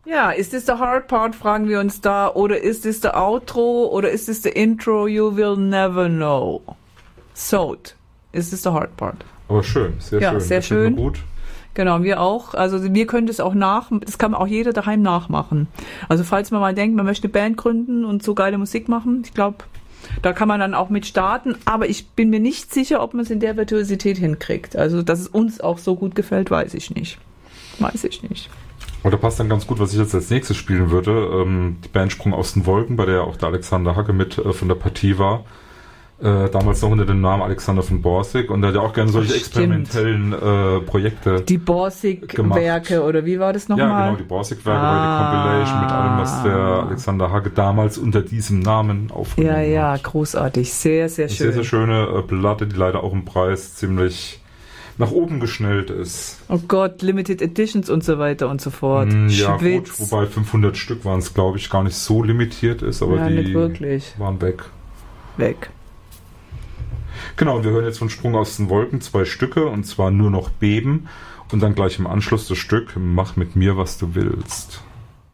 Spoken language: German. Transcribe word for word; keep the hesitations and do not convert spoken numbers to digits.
Ja, ist this the hard part, fragen wir uns da, oder ist this the outro, oder ist this the intro, you will never know. So, ist this the hard part. Aber schön, sehr ja, schön. sehr das schön. Gut. Genau, wir auch. Also wir können das auch nach, das kann auch jeder daheim nachmachen. Also falls man mal denkt, man möchte eine Band gründen und so geile Musik machen, ich glaube, da kann man dann auch mit starten, aber ich bin mir nicht sicher, ob man es in der Virtuosität hinkriegt. Also, dass es uns auch so gut gefällt, weiß ich nicht. Weiß ich nicht. Und da passt dann ganz gut, was ich jetzt als nächstes spielen würde. Ähm, die Band Sprung aus den Wolken, bei der auch der Alexander Hacke mit äh, von der Partie war. Äh, damals noch unter dem Namen Alexander von Borsig, und der hat ja auch gerne solche experimentellen äh, Projekte Die Borsig-Werke, oder wie war das nochmal? Ja, genau, die Borsig-Werke, ah. die Compilation mit allem, was der Alexander Hacke damals unter diesem Namen aufgenommen hat. Ja, ja, hat. großartig, sehr, sehr schön. Eine sehr, sehr schöne äh, Platte, die leider auch im Preis ziemlich nach oben geschnellt ist. Oh Gott, Limited Editions und so weiter und so fort. Mm, ja, Schwitz. gut, wobei fünfhundert Stück waren es, glaube ich, gar nicht so limitiert ist, aber ja, die nicht wirklich. waren weg. Weg. Genau, und wir hören jetzt von Sprung aus den Wolken zwei Stücke, und zwar Nur noch beben, und dann gleich im Anschluss das Stück Mach mit mir, was du willst.